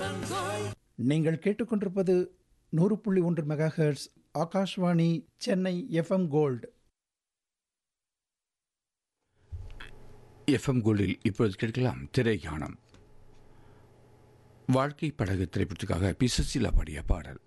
நீங்கள் கேட்டுக்கொண்டிருப்பது 100.1 megahertz Akashvani Chennai FM gold. FM கோல்டில் இப்பொழுது கேட்கலாம் திரையானம். வாழ்க்கை படகு திரைப்படத்துக்காக பி. சுசீலா பாடிய பாடல்.